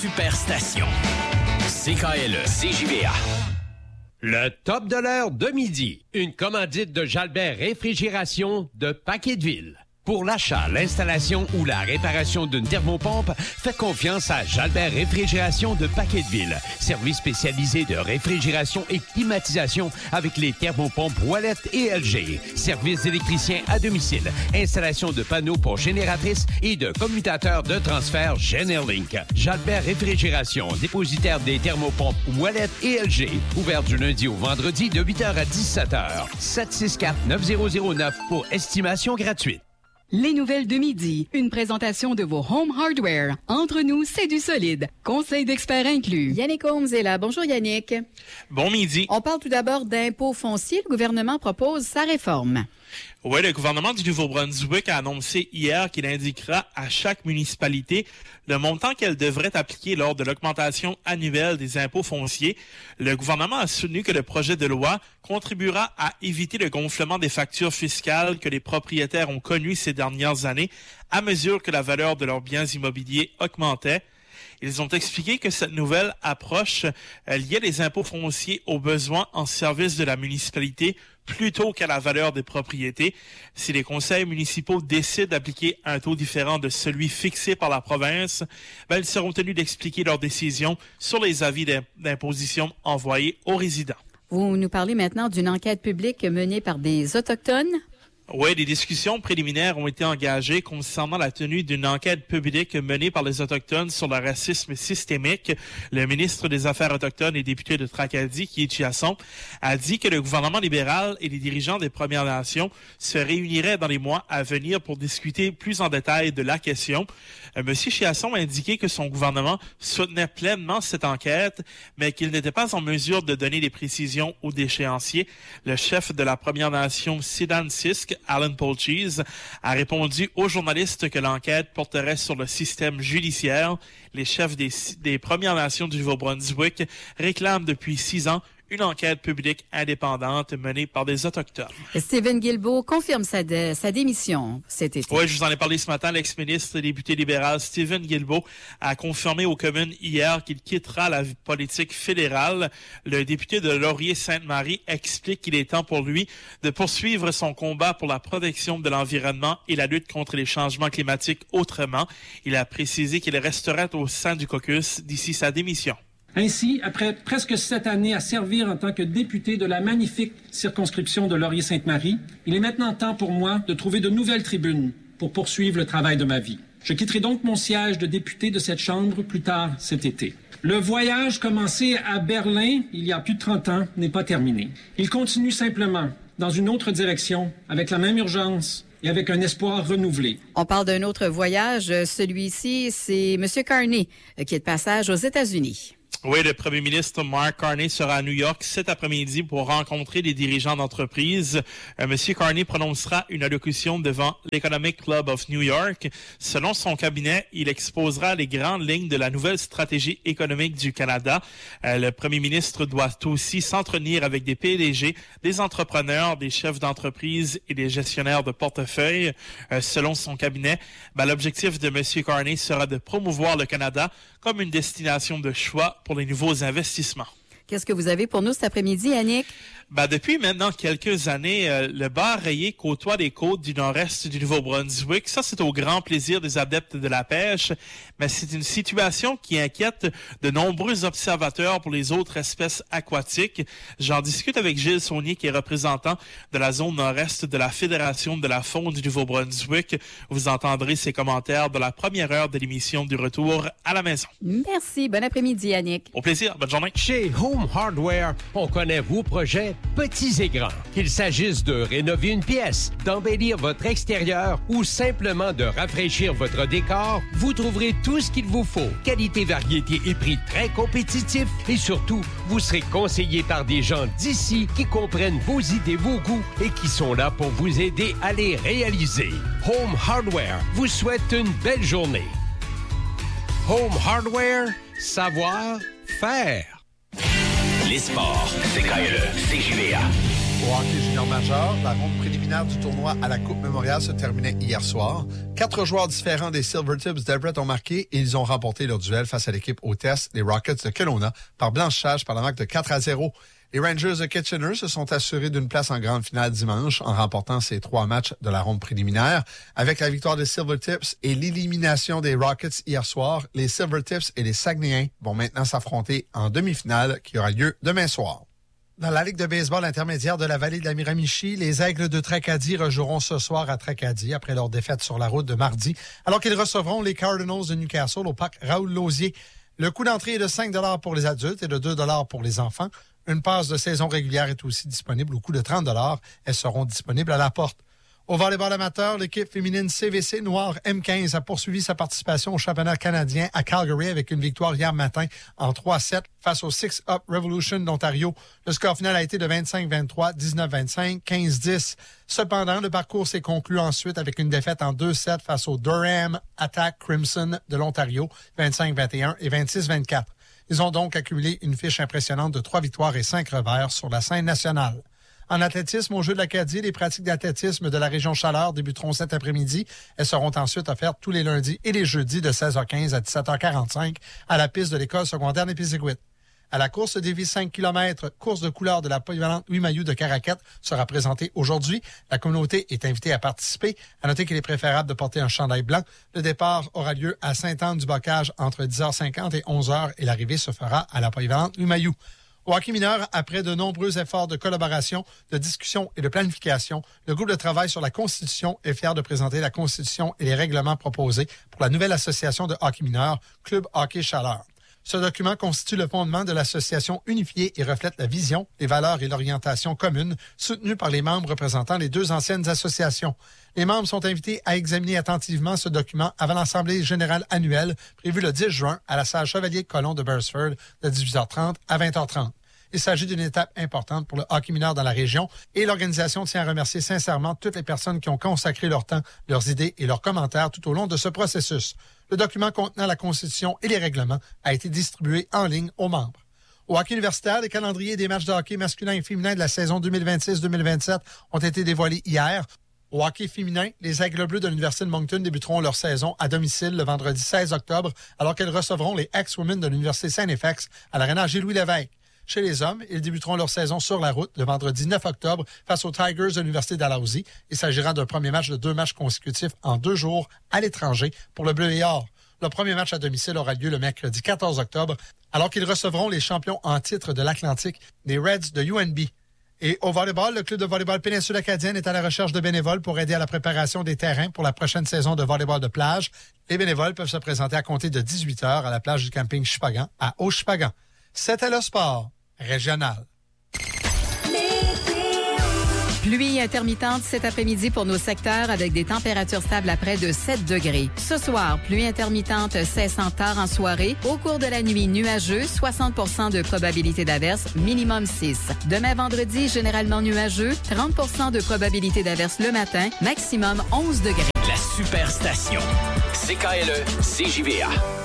Superstation. CKLE, CJVA. Le top de l'heure de midi. Une commandite de Jalbert Réfrigération de Paqueteville. Pour l'achat, l'installation ou la réparation d'une thermopompe, faites confiance à Jalbert Réfrigération de Paqueteville. Service spécialisé de réfrigération et climatisation avec les thermopompes Ouellette et LG. Service d'électricien à domicile. Installation de panneaux pour génératrices et de commutateurs de transfert Generlink. Jalbert Réfrigération, dépositaire des thermopompes Ouellette et LG. Ouvert du lundi au vendredi de 8h à 17h. 764-9009 pour estimation gratuite. Les nouvelles de midi. Une présentation de vos Home Hardware. Entre nous, c'est du solide. Conseil d'experts inclus. Yannick Holmes est là. Bonjour Yannick. Bon midi. On parle tout d'abord d'impôts fonciers. Le gouvernement propose sa réforme. Oui, le gouvernement du Nouveau-Brunswick a annoncé hier qu'il indiquera à chaque municipalité le montant qu'elle devrait appliquer lors de l'augmentation annuelle des impôts fonciers. Le gouvernement a soutenu que le projet de loi contribuera à éviter le gonflement des factures fiscales que les propriétaires ont connues ces dernières années à mesure que la valeur de leurs biens immobiliers augmentait. Ils ont expliqué que cette nouvelle approche liait les impôts fonciers aux besoins en service de la municipalité plutôt qu'à la valeur des propriétés. Si les conseils municipaux décident d'appliquer un taux différent de celui fixé par la province, ils seront tenus d'expliquer leur décision sur les avis d'imposition envoyés aux résidents. Vous nous parlez maintenant d'une enquête publique menée par des Autochtones. Oui, des discussions préliminaires ont été engagées concernant la tenue d'une enquête publique menée par les Autochtones sur le racisme systémique. Le ministre des Affaires autochtones et député de Tracadie, Keith Chiasson, a dit que le gouvernement libéral et les dirigeants des Premières Nations se réuniraient dans les mois à venir pour discuter plus en détail de la question. M. Chiasson a indiqué que son gouvernement soutenait pleinement cette enquête, mais qu'il n'était pas en mesure de donner des précisions aux déchéanciers. Le chef de la Première Nation Sidan-Sisk, Alan Polcheese, a répondu aux journalistes que l'enquête porterait sur le système judiciaire. Les chefs des Premières Nations du Nouveau-Brunswick réclament depuis 6 ans une enquête publique indépendante menée par des Autochtones. Stephen Guilbeault confirme sa démission cet été. Oui, je vous en ai parlé ce matin. L'ex-ministre et député libéral Stephen Guilbeault a confirmé aux communes hier qu'il quittera la politique fédérale. Le député de Laurier-Sainte-Marie explique qu'il est temps pour lui de poursuivre son combat pour la protection de l'environnement et la lutte contre les changements climatiques autrement. Il a précisé qu'il resterait au sein du caucus d'ici sa démission. Ainsi, après presque 7 années à servir en tant que député de la magnifique circonscription de Laurier-Sainte-Marie, il est maintenant temps pour moi de trouver de nouvelles tribunes pour poursuivre le travail de ma vie. Je quitterai donc mon siège de député de cette Chambre plus tard cet été. Le voyage commencé à Berlin il y a plus de 30 ans n'est pas terminé. Il continue simplement dans une autre direction, avec la même urgence et avec un espoir renouvelé. On parle d'un autre voyage. Celui-ci, c'est M. Carney qui est de passage aux États-Unis. Oui, le premier ministre Mark Carney sera à New York cet après-midi pour rencontrer des dirigeants d'entreprises. Monsieur Carney prononcera une allocution devant l'Economic Club of New York. Selon son cabinet, il exposera les grandes lignes de la nouvelle stratégie économique du Canada. Le premier ministre doit aussi s'entretenir avec des PDG, des entrepreneurs, des chefs d'entreprise et des gestionnaires de portefeuille. Selon son cabinet, l'objectif de Monsieur Carney sera de promouvoir le Canada comme une destination de choix pour les nouveaux investissements. Qu'est-ce que vous avez pour nous cet après-midi, Yannick? Depuis maintenant quelques années, le bar rayé côtoie les côtes du nord-est du Nouveau-Brunswick. Ça, c'est au grand plaisir des adeptes de la pêche, mais c'est une situation qui inquiète de nombreux observateurs pour les autres espèces aquatiques. J'en discute avec Gilles Saunier, qui est représentant de la zone nord-est de la Fédération de la faune du Nouveau-Brunswick. Vous entendrez ses commentaires dans la première heure de l'émission du Retour à la maison. Merci. Bon après-midi, Yannick. Au plaisir. Bonne journée. Chez Home Hardware, on connaît vos projets petits et grands. Qu'il s'agisse de rénover une pièce, d'embellir votre extérieur ou simplement de rafraîchir votre décor, vous trouverez tout ce qu'il vous faut. Qualité, variété et prix très compétitifs et surtout, vous serez conseillé par des gens d'ici qui comprennent vos idées, vos goûts et qui sont là pour vous aider à les réaliser. Home Hardware vous souhaite une belle journée. Home Hardware, savoir faire. Les sports, CKLE, CJVA. Au hockey junior majeur, la ronde préliminaire du tournoi à la Coupe Memorial se terminait hier soir. 4 joueurs différents des Silvertips d'Everett ont marqué et ils ont remporté leur duel face à l'équipe hôtesse des Rockets de Kelowna par blanchissage par la marque de 4-0. Les Rangers de Kitchener se sont assurés d'une place en grande finale dimanche en remportant ces 3 matchs de la ronde préliminaire. Avec la victoire des Silvertips et l'élimination des Rockets hier soir, les Silvertips et les Saguenayens vont maintenant s'affronter en demi-finale qui aura lieu demain soir. Dans la Ligue de baseball intermédiaire de la vallée de la Miramichi, les Aigles de Tracadie rejoueront ce soir à Tracadie après leur défaite sur la route de mardi, alors qu'ils recevront les Cardinals de Newcastle au parc Raoul-Lausier. Le coût d'entrée est de 5 $ pour les adultes et de 2 $ pour les enfants. Une passe de saison régulière est aussi disponible au coût de 30 $. Elles seront disponibles à la porte. Au volleyball amateur, l'équipe féminine CVC Noir M15 a poursuivi sa participation au championnat canadien à Calgary avec une victoire hier matin en 3-7 face au Six Up Revolution d'Ontario. Le score final a été de 25-23, 19-25, 15-10. Cependant, le parcours s'est conclu ensuite avec une défaite en 2-7 face au Durham Attack Crimson de l'Ontario, 25-21 et 26-24. Ils ont donc accumulé une fiche impressionnante de 3 victoires et 5 revers sur la scène nationale. En athlétisme, au Jeux de l'Acadie, les pratiques d'athlétisme de la région Chaleur débuteront cet après-midi. Elles seront ensuite offertes tous les lundis et les jeudis de 16h15 à 17h45 à la piste de l'école secondaire des Pisiquid. À la course Défi 5 km, course de couleur de la polyvalente Louis Mailloux de Caraquette sera présentée aujourd'hui. La communauté est invitée à participer. À noter qu'il est préférable de porter un chandail blanc. Le départ aura lieu à Sainte-Anne-du-Bocage entre 10h50 et 11h et l'arrivée se fera à la polyvalente Louis Mailloux. Au hockey mineur, après de nombreux efforts de collaboration, de discussion et de planification, le groupe de travail sur la Constitution est fier de présenter la Constitution et les règlements proposés pour la nouvelle association de hockey mineur, Club Hockey Chaleur. Ce document constitue le fondement de l'association unifiée et reflète la vision, les valeurs et l'orientation communes soutenues par les membres représentant les 2 anciennes associations. Les membres sont invités à examiner attentivement ce document avant l'Assemblée générale annuelle prévue le 10 juin à la salle Chevalier-Colomb de Beresford de 18h30 à 20h30. Il s'agit d'une étape importante pour le hockey mineur dans la région et l'organisation tient à remercier sincèrement toutes les personnes qui ont consacré leur temps, leurs idées et leurs commentaires tout au long de ce processus. Le document contenant la Constitution et les règlements a été distribué en ligne aux membres. Au hockey universitaire, les calendriers des matchs de hockey masculin et féminin de la saison 2026-2027 ont été dévoilés hier. Au hockey féminin, les Aigles bleus de l'Université de Moncton débuteront leur saison à domicile le vendredi 16 octobre, alors qu'elles recevront les ex-women de l'Université Saint-FX à l'Arena Gilles-Louis-Lévesque. Chez les hommes, ils débuteront leur saison sur la route le vendredi 9 octobre face aux Tigers de l'Université d'Alhousie. Il s'agira d'un premier match de 2 matchs consécutifs en 2 jours à l'étranger pour le Bleu et Or. Le premier match à domicile aura lieu le mercredi 14 octobre, alors qu'ils recevront les champions en titre de l'Atlantique, les Reds de UNB. Et au volleyball, le club de volleyball Péninsule Acadienne est à la recherche de bénévoles pour aider à la préparation des terrains pour la prochaine saison de volleyball de plage. Les bénévoles peuvent se présenter à compter de 18h à la plage du camping Chupagan à Haut-Chupagan. C'était le sport régional. Pluie intermittente cet après-midi pour nos secteurs avec des températures stables à près de 7 degrés. Ce soir, pluie intermittente cessant tard en soirée. Au cours de la nuit, nuageux, 60 % de probabilité d'averse, minimum 6. Demain vendredi, généralement nuageux, 30 % de probabilité d'averse le matin, maximum 11 degrés. La Superstation. CKLE, CJVA.